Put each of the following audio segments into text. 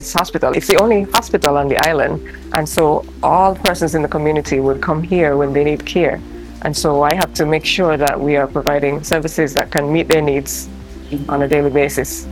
This hospital, it's the only hospital on the island, and so all persons in the community would come here when they need care. And so I have to make sure that we are providing services that can meet their needs on a daily basis.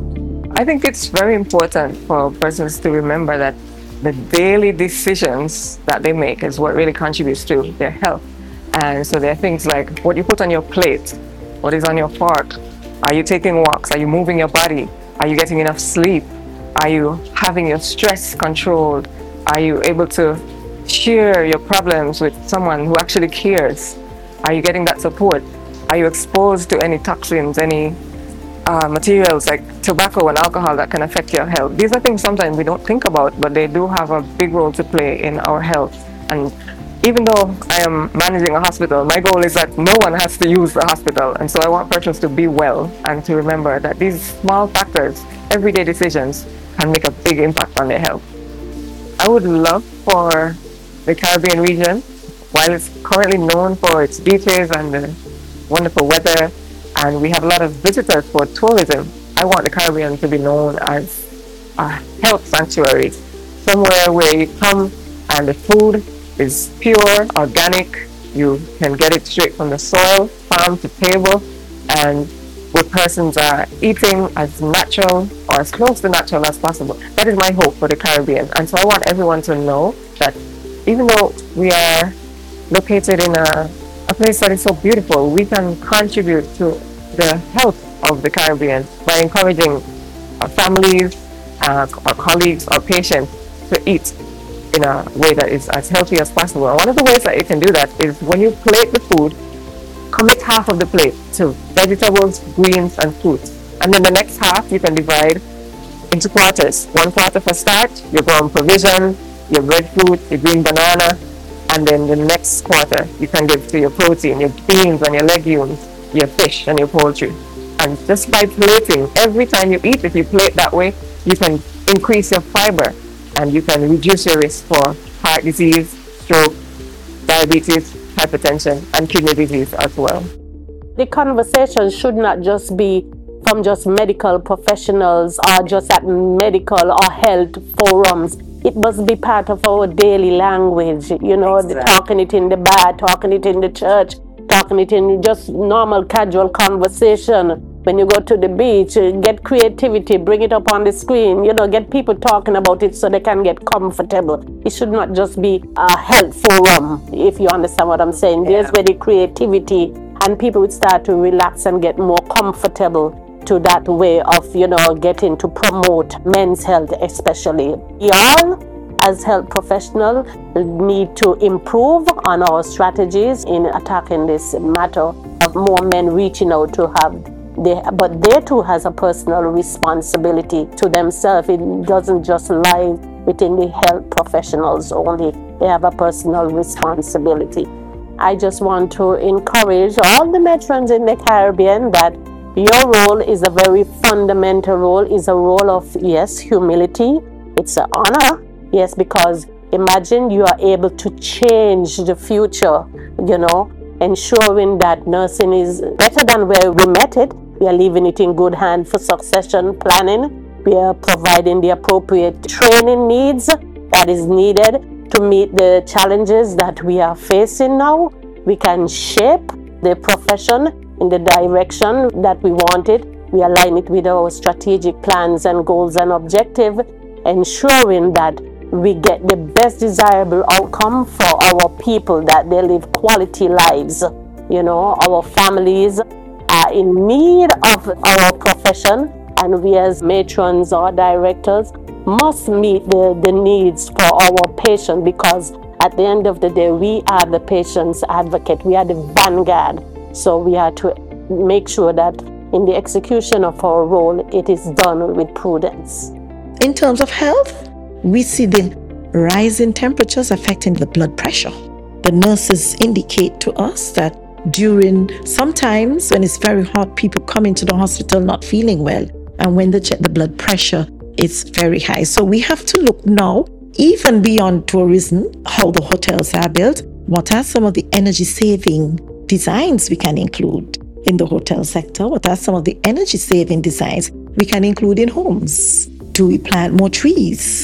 I think it's very important for persons to remember that the daily decisions that they make is what really contributes to their health. And so there are things like what you put on your plate, what is on your fork. Are you taking walks? Are you moving your body? Are you getting enough sleep? Are you having your stress controlled? Are you able to share your problems with someone who actually cares? Are you getting that support? Are you exposed to any toxins, any materials like tobacco and alcohol that can affect your health? These are things sometimes we don't think about, but they do have a big role to play in our health. And even though I am managing a hospital, my goal is that no one has to use the hospital. And so I want persons to be well and to remember that these small factors, everyday decisions, can make a big impact on their health. I would love for the Caribbean region, while it's currently known for its beaches and the wonderful weather, and we have a lot of visitors for tourism, I want the Caribbean to be known as a health sanctuary, somewhere where you come and the food is pure, organic, you can get it straight from the soil, farm to table, and where persons are eating as natural or as close to natural as possible. That is my hope for the Caribbean. And so I want everyone to know that even though we are located in a place that is so beautiful, we can contribute to the health of the Caribbean by encouraging our families, our colleagues, our patients to eat in a way that is as healthy as possible. And one of the ways that you can do that is when you plate the food, commit half of the plate to vegetables, greens, and fruits. And then the next half you can divide into quarters. 1 quarter for starch, your brown provision, your breadfruit, your green banana, and then the next quarter you can give to your protein, your beans and your legumes, your fish and your poultry. And just by plating, every time you eat, if you plate that way, you can increase your fiber and you can reduce your risk for heart disease, stroke, diabetes, hypertension, and kidney disease as well. The conversation should not just be from just medical professionals or just at medical or health forums. It must be part of our daily language, exactly. Talking it in the bar, talking it in the church, talking it in just normal casual conversation. When you go to the beach, get creativity, bring it up on the screen, get people talking about it so they can get comfortable. It should not just be a health forum, if you understand what I'm saying. There's where the creativity and people would start to relax and get more comfortable to that way of, getting to promote men's health especially. We all, as health professionals, need to improve on our strategies in attacking this matter of more men reaching out to have but they too has a personal responsibility to themselves. It doesn't just lie within the health professionals only. They have a personal responsibility. I just want to encourage all the veterans in the Caribbean that your role is a very fundamental role, is a role of, yes, humility. It's an honor, yes, because imagine you are able to change the future, ensuring that nursing is better than where we met it. We are leaving it in good hands for succession planning. We are providing the appropriate training needs that is needed to meet the challenges that we are facing now. We can shape the profession in the direction that we want it. We align it with our strategic plans and goals and objectives, ensuring that we get the best desirable outcome for our people, that they live quality lives. Our families are in need of our profession, and we as matrons or directors must meet the needs for our patients, because at the end of the day, we are the patient's advocate. We are the vanguard. So we have to make sure that in the execution of our role, it is done with prudence. In terms of health, we see the rise in temperatures affecting the blood pressure. The nurses indicate to us that sometimes when it's very hot, people come into the hospital not feeling well. And when they check the blood pressure, it's very high. So we have to look now, even beyond tourism, how the hotels are built. What are some of the energy saving designs we can include in the hotel sector? What are some of the energy saving designs we can include in homes? Do we plant more trees?